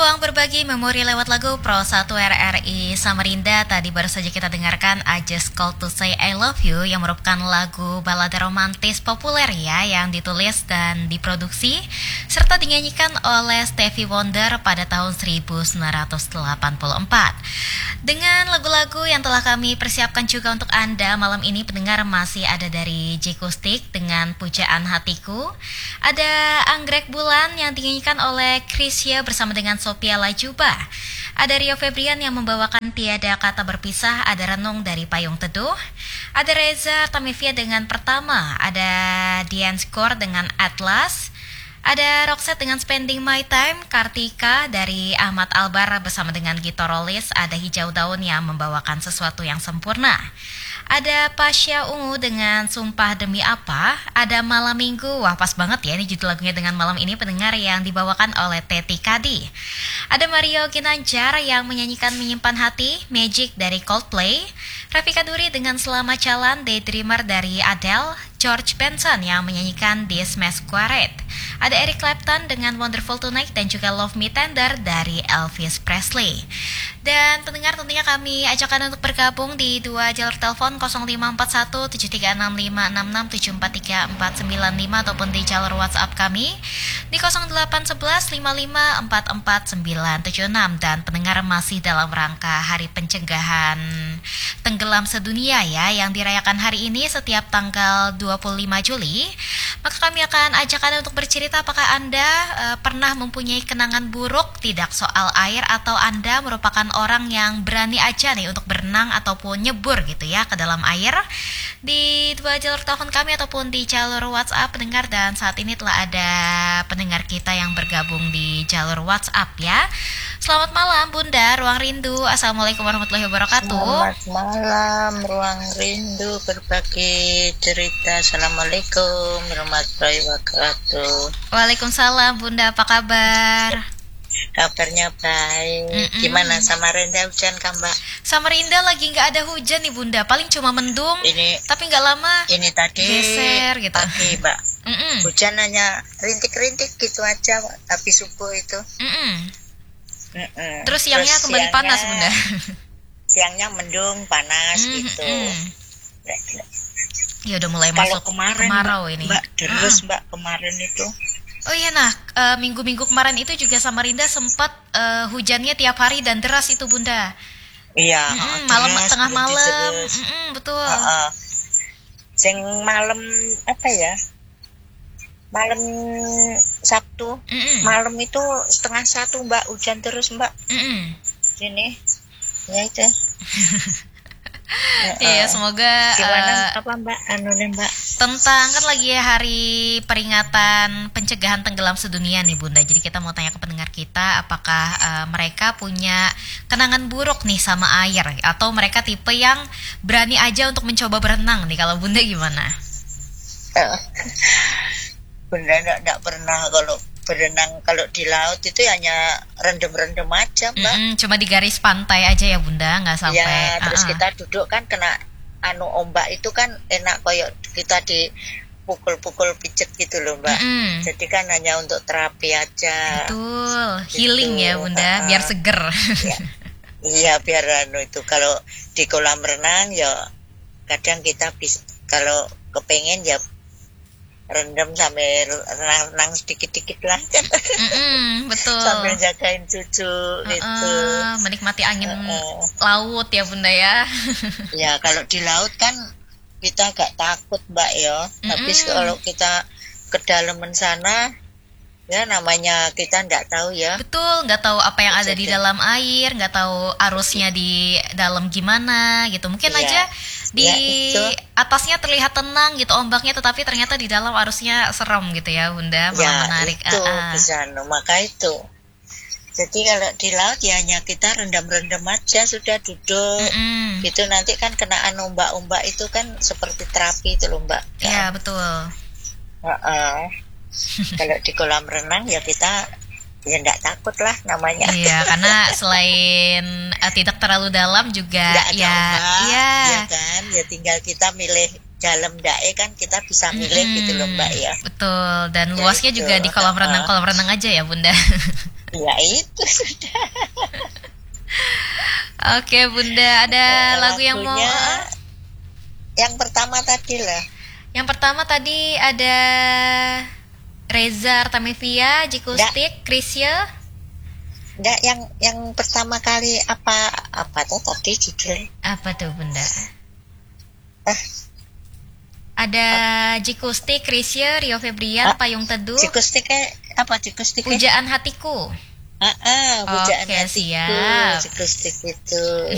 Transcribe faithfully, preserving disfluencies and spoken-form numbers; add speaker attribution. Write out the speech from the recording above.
Speaker 1: Ruang berbagi memori lewat lagu Pro satu R R I Samarinda. Tadi baru saja kita dengarkan I Just Called to Say I Love You, yang merupakan lagu balada romantis populer ya, yang ditulis dan diproduksi serta dinyanyikan oleh Stevie Wonder pada tahun seribu sembilan ratus delapan puluh empat. Dengan lagu-lagu yang telah kami persiapkan juga untuk Anda malam ini, pendengar, masih ada dari J-Kustik dengan Pujaan Hatiku, ada Anggrek Bulan yang dinyanyikan oleh Krisya bersama dengan Sophia Lajuba, ada Rio Febrian yang membawakan Tiada Kata Berpisah, ada Renung dari Payung Teduh, ada Reza Tamivia dengan Pertama, ada Dian Skor dengan Atlas, ada Roxette dengan Spending My Time, Kartika dari Ahmad Albar bersama dengan Gito Rolis, ada Hijau Daun yang membawakan Sesuatu Yang Sempurna, ada Pasha Ungu dengan Sumpah Demi Apa, ada Malam Minggu, wah pas banget ya ini judul lagunya dengan malam ini pendengar, yang dibawakan oleh Teti Kadi. Ada Mario Ginanjar yang menyanyikan Menyimpan Hati, Magic dari Coldplay, Rafika Duri dengan Selamat Jalan, Daydreamer dari Adele, George Benson yang menyanyikan This Masquerade, ada Eric Clapton dengan Wonderful Tonight, dan juga Love Me Tender dari Elvis Presley. Dan pendengar, tentunya kami ajakkan untuk bergabung di dua jalur telepon nol lima empat satu tujuh tiga enam lima enam enam tujuh empat tiga empat sembilan lima ataupun di jalur WhatsApp kami di nol delapan satu satu lima lima empat empat sembilan tujuh enam. Dan pendengar, masih dalam rangka Hari Pencegahan Tenggelam Sedunia ya, yang dirayakan hari ini setiap tanggal dua puluh lima Juli, maka kami akan ajak Anda untuk bercerita apakah Anda e, pernah mempunyai kenangan buruk tidak soal air, atau Anda merupakan orang yang berani aja nih untuk berenang ataupun nyebur gitu ya ke dalam air, di dua jalur telepon kami ataupun di jalur WhatsApp pendengar. Dan saat ini telah ada pendengar kita yang bergabung di jalur WhatsApp ya. Selamat malam Bunda, Ruang Rindu. Assalamualaikum warahmatullahi wabarakatuh.
Speaker 2: Selamat malam Ruang Rindu, berbagi cerita. Assalamualaikum warahmatullahi wabarakatuh.
Speaker 1: Waalaikumsalam Bunda, apa kabar?
Speaker 2: Kabarnya baik. Mm-mm. Gimana Samarinda, hujan kan Mbak?
Speaker 1: Samarinda lagi nggak ada hujan nih Bunda, paling cuma mendung. Ini, tapi nggak lama.
Speaker 2: Ini tadi
Speaker 1: geser gitu.
Speaker 2: Pagi Mbak. Mm-mm. Hujan hanya rintik-rintik gitu aja, tapi subuh itu.
Speaker 1: Mm-mm. Mm-mm. Terus siangnya Terus kembali siangnya, panas Bunda.
Speaker 2: Siangnya mendung, panas mm-hmm. gitu.
Speaker 1: Ya udah mulai
Speaker 2: Kalau
Speaker 1: masuk
Speaker 2: kemarin,
Speaker 1: kemarau
Speaker 2: Mbak,
Speaker 1: ini.
Speaker 2: Mbak, terus
Speaker 1: ah.
Speaker 2: Mbak kemarin itu.
Speaker 1: Oh iya, nah uh, minggu-minggu kemarin itu juga Samarinda sempat uh, hujannya tiap hari dan deras itu Bunda.
Speaker 2: Iya.
Speaker 1: Mm-mm, malam
Speaker 2: deras,
Speaker 1: tengah malam, betul.
Speaker 2: Uh-uh. Sing malam apa ya? Malam Sabtu, Mm-mm. malam itu setengah satu Mbak, hujan terus Mbak. Mm-mm. Sini, ya itu.
Speaker 1: Iya, semoga
Speaker 2: gimana
Speaker 1: uh,
Speaker 2: apa Mbak anu Mbak
Speaker 1: tentang kan lagi hari peringatan pencegahan tenggelam sedunia nih Bunda. Jadi kita mau tanya ke pendengar kita apakah uh, mereka punya kenangan buruk nih sama air, atau mereka tipe yang berani aja untuk mencoba berenang nih. Kalau Bunda gimana?
Speaker 2: Bunda enggak pernah kalau berenang, kalau di laut itu hanya rendem-rendem aja Mbak.
Speaker 1: Mm-mm, cuma di garis pantai aja ya Bunda, nggak sampai.
Speaker 2: Ya, terus
Speaker 1: uh-uh.
Speaker 2: kita duduk kan kena anu ombak itu kan enak, koyok kita dipukul-pukul pijet gitu loh Mbak. Mm-hmm. Jadi kan hanya untuk terapi aja.
Speaker 1: Betul,
Speaker 2: gitu.
Speaker 1: Healing ya Bunda, uh-uh. biar seger.
Speaker 2: Ya. Iya, biar anu itu kalau di kolam renang ya kadang kita bisa, kalau kepengen ya rendam sambil renang sedikit-dikit lah kan.
Speaker 1: Mm-mm, betul.
Speaker 2: Sambil jagain cucu uh-uh, gitu.
Speaker 1: Menikmati angin uh-uh. laut ya Bunda ya.
Speaker 2: Ya kalau di laut kan kita gak takut Mbak ya. Mm-mm. Tapi kalau kita ke dalaman sana ya namanya kita nggak tahu ya.
Speaker 1: Betul, nggak tahu apa yang ada Jadi. di dalam air, nggak tahu arusnya di dalam gimana gitu. Mungkin ya. aja di ya, atasnya terlihat tenang gitu ombaknya, tetapi ternyata di dalam arusnya serem gitu ya Bunda, malah
Speaker 2: ya,
Speaker 1: menarik.
Speaker 2: Itu
Speaker 1: uh-uh.
Speaker 2: kesana, maka itu. Jadi kalau di laut ya hanya kita rendam-rendam aja, sudah duduk. Mm-mm. Gitu nanti kan kenaan ombak-ombak itu kan seperti terapi itu loh Mbak.
Speaker 1: Iya kan? Betul.
Speaker 2: Uh-uh. Kalau di kolam renang ya kita ya enggak takut lah namanya.
Speaker 1: Iya, karena selain uh, tidak terlalu dalam juga
Speaker 2: nggak ada
Speaker 1: ya
Speaker 2: ombak,
Speaker 1: iya
Speaker 2: ya kan, ya tinggal kita milih dalam dae kan kita bisa milih hmm, gitu loh Mbak ya.
Speaker 1: Betul, dan
Speaker 2: ya
Speaker 1: luasnya
Speaker 2: itu.
Speaker 1: juga di kolam renang kolam renang aja ya Bunda.
Speaker 2: Ya itu sudah.
Speaker 1: Oke Bunda, ada lagu yang mau
Speaker 2: yang pertama tadi lah.
Speaker 1: Yang pertama tadi ada Reza Artamevia, Jikustik, Krisya.
Speaker 2: Enggak, yang yang pertama kali apa apa tuh tadi judulnya?
Speaker 1: Apa tuh Bunda?
Speaker 2: Ah.
Speaker 1: Ada Jikustik, Krisya, Rio Febrian, ah, Payung Teduh.
Speaker 2: Jikustiknya apa Jikustik?
Speaker 1: Pujaan Hatiku.
Speaker 2: Ah, ah, pujaan
Speaker 1: Oke,
Speaker 2: hatiku.
Speaker 1: siap.
Speaker 2: Jikustik itu.